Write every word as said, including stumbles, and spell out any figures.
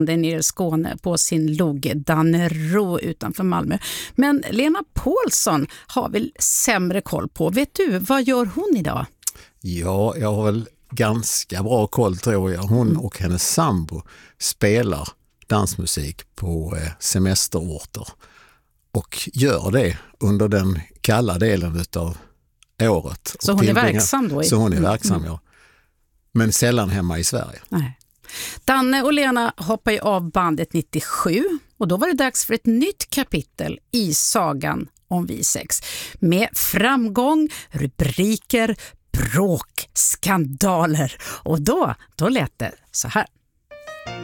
Det är nere i Skåne på sin logg Dannero utanför Malmö. Men Lena Paulsson har väl sämre koll på. Vet du, vad gör hon idag? Ja, jag har väl ganska bra koll tror jag. Hon och hennes sambo spelar dansmusik på semesterorter och gör det under den kalla delen av året. Så hon är verksam då? I... Så hon är verksam, ja. Men sällan hemma i Sverige. Nej. Danne och Lena hoppar ju av bandet nittiosju och då var det dags för ett nytt kapitel i sagan om vi sex. Med framgång, rubriker, bråk, skandaler och då, då lät det så här.